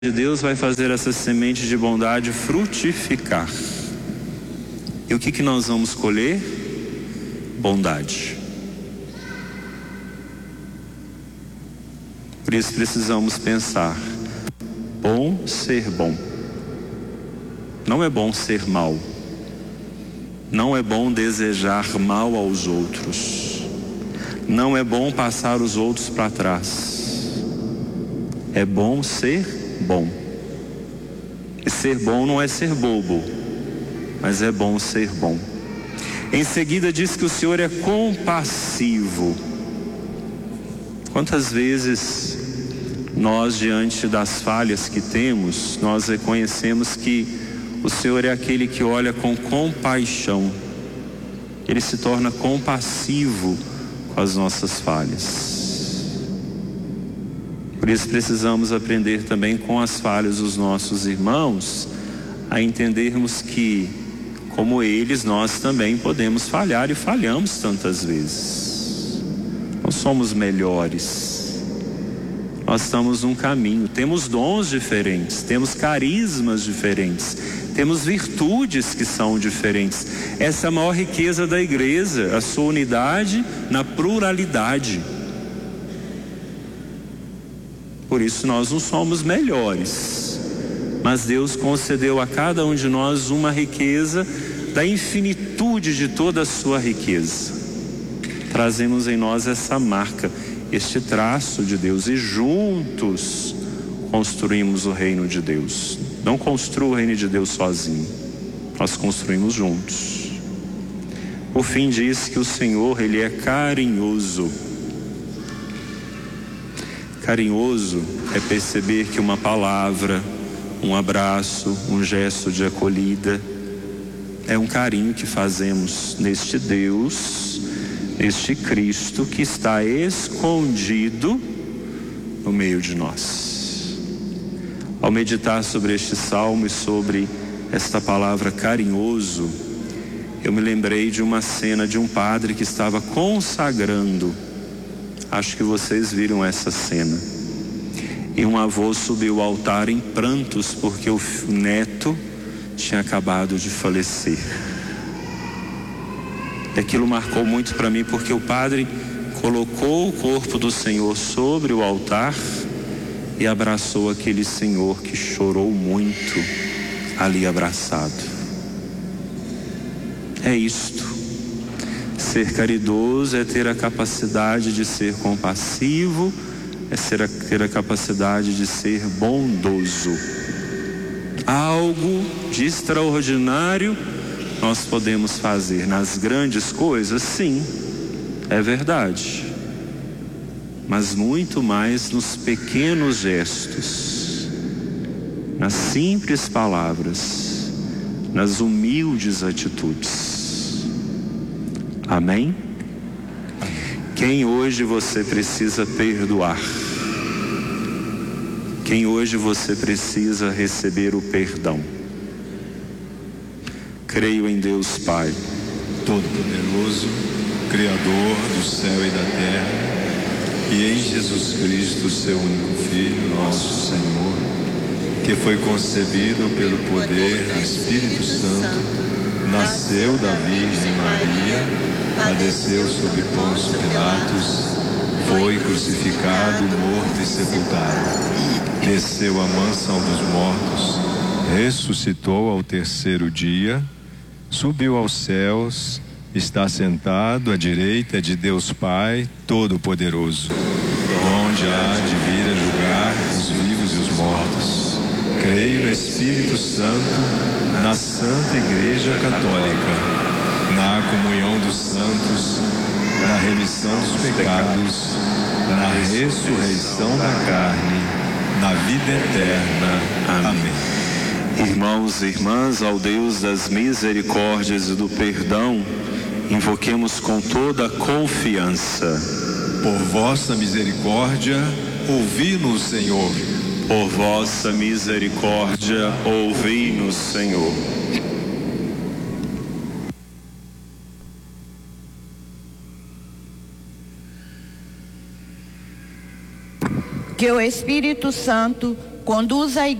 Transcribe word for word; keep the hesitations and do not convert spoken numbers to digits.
de Deus vai fazer essa semente de bondade frutificar. E o que que nós vamos colher? Bondade. Por isso precisamos pensar: bom ser bom. Não é bom ser mal. Não é bom desejar mal aos outros. Não é bom passar os outros para trás. É bom ser bom. E ser bom não é ser bobo, mas é bom ser bom. Em seguida diz que o Senhor é compassivo. Quantas vezes nós, diante das falhas que temos, nós reconhecemos que o Senhor é aquele que olha com compaixão. Ele se torna compassivo com as nossas falhas. Por isso precisamos aprender também com as falhas dos nossos irmãos, a entendermos que, como eles, nós também podemos falhar e falhamos tantas vezes. Não somos melhores. Nós estamos num caminho, temos dons diferentes, temos carismas diferentes, temos virtudes que são diferentes. Essa é a maior riqueza da igreja, a sua unidade na pluralidade. Por isso nós não somos melhores, mas Deus concedeu a cada um de nós uma riqueza da infinitude de toda a sua riqueza. Trazemos em nós essa marca, este traço de Deus, e juntos construímos o reino de Deus. Não construa o reino de Deus sozinho, nós construímos juntos. Por fim, diz que o Senhor, Ele é carinhoso. Carinhoso é perceber que uma palavra, um abraço, um gesto de acolhida é um carinho que fazemos neste Deus, neste Cristo que está escondido no meio de nós. Ao meditar sobre este salmo e sobre esta palavra carinhoso, eu me lembrei de uma cena de um padre que estava consagrando. Acho que vocês viram essa cena. E um avô subiu ao altar em prantos porque o neto tinha acabado de falecer. E aquilo marcou muito para mim, porque o padre colocou o corpo do Senhor sobre o altar e abraçou aquele senhor que chorou muito ali abraçado. É isto. Ser caridoso é ter a capacidade de ser compassivo, é ser a, ter a capacidade de ser bondoso. Algo de extraordinário nós podemos fazer nas grandes coisas, sim, é verdade. Mas muito mais nos pequenos gestos, nas simples palavras, nas humildes atitudes. Amém? Quem hoje você precisa perdoar? Quem hoje você precisa receber o perdão? Creio em Deus Pai Todo-Poderoso, Criador do céu e da terra, e em Jesus Cristo, seu único Filho, nosso Senhor, que foi concebido pelo poder do Espírito Santo, nasceu da Virgem Maria, padeceu sob Pôncio Pilatos, foi crucificado, morto e sepultado, desceu à mansão dos mortos, ressuscitou ao terceiro dia, subiu aos céus, está sentado à direita de Deus Pai Todo-Poderoso, onde há de vir a julgar os vivos e os mortos. Creio no Espírito Santo, na Santa Igreja Católica, na comunhão dos santos, na remissão dos pecados, na ressurreição da carne, na vida eterna. Amém. Irmãos e irmãs, ao Deus das misericórdias e do perdão, invoquemos com toda a confiança. Por vossa misericórdia, ouvi-nos, Senhor. Por vossa misericórdia, ouvi-nos, Senhor. Que o Espírito Santo conduz a